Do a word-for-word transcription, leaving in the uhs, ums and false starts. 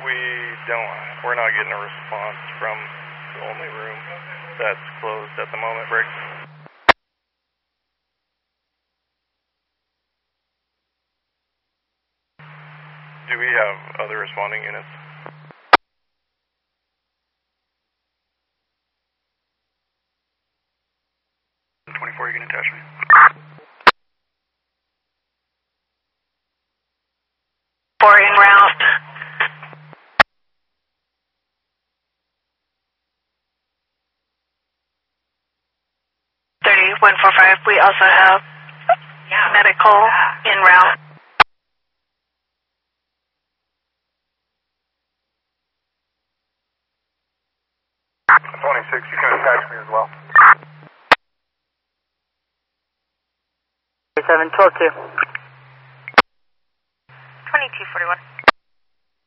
We don't, we're not getting a response from the only room that's closed at the moment, Briggs. Do we have other responding units? twenty-four, you can attach me. Four en route. thirty, one four five, we also have medical en route. twenty-six, you can attach me as well. seven, twelve two. twenty-two forty-one.